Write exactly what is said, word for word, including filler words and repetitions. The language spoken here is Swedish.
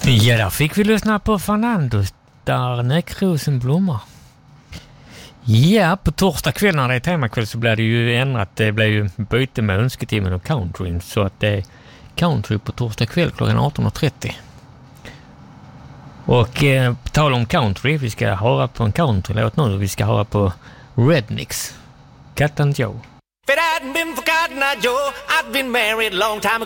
Ja, där fick vi lyssna på Fernando där näckrosen blommar. Ja, på torsdag kväll när det är temakväll så blir det ju ändrat. Det blir ju byte med önsketimmen och country. Så att det är country på torsdag kväll klockan arton och trettio. Och eh, på tal om country, vi ska höra på en countrylåt nu. Vi ska höra på Rednecks, Cat and Joe. If it hadn't been for Cotton Eye Joe, I'd been married a long time ago.